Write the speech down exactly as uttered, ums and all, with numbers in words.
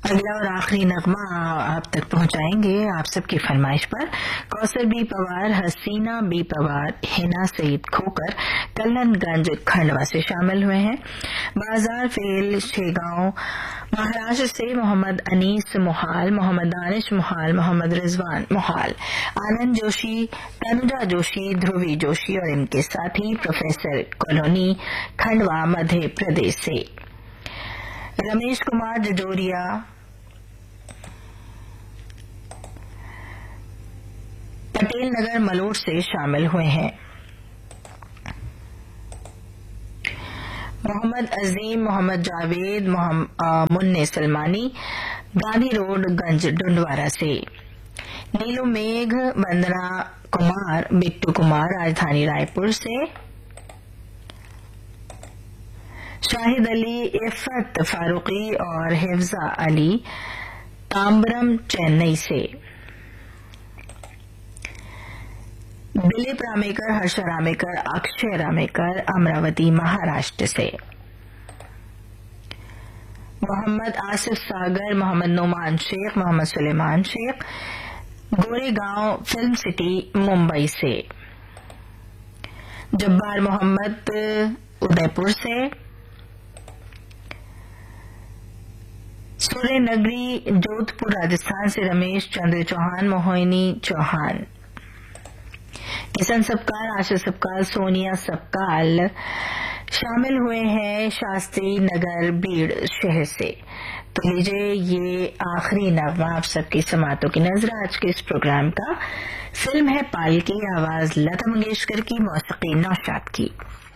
अगला और आखिरी नगमा आप तक पहुंचाएंगे आप सबकी फरमाइश पर। कौसर बी पवार, हसीना बी पवार, हिना सईद खोकर कल्लनगंज खंडवा से शामिल हुए हैं। बाजार फेल शेगांव महाराष्ट्र से मोहम्मद अनीस मुहाल, मोहम्मद दानिश मुहाल, मोहम्मद रिजवान मुहाल, आनंद जोशी, तनुजा जोशी, ध्रुवी जोशी और इनके साथी प्रोफेसर कॉलोनी खंडवा मध्य प्रदेश से। रमेश कुमार जजोरिया, पटेल नगर मलोट से शामिल हुए हैं। मोहम्मद अजीम, मोहम्मद जावेद, मुन्ने सलमानी, गांधी रोड गंज डुंडवारा से। नीलू मेघ, वंदना कुमार, बिट्टू कुमार राजधानी रायपुर से। शाहिद अली, इफ़त फारूकी और हिफ्जा अली ताम्बरम चेन्नई से। दिलीप रामेकर, हर्षा रामेकर, अक्षय रामेकर अमरावती महाराष्ट्र से। मोहम्मद आसिफ सागर, मोहम्मद नोमान शेख, मोहम्मद सुलेमान शेख गोरेगांव फिल्म सिटी मुंबई से। जब्बार मोहम्मद उदयपुर से। सूर्य नगरी जोधपुर राजस्थान से रमेश चंद्र चौहान, मोहिनी चौहान। किशन सबकाल, आशा सबकाल, सोनिया सबकाल शामिल हुए हैं शास्त्री नगर बीड़ शहर से। तो लीजिए ये आखिरी नगमा आप सबकी समातों की नजर आज के इस प्रोग्राम का। फिल्म है पायल की, आवाज लता मंगेशकर की, मौसीकी नौशाद की।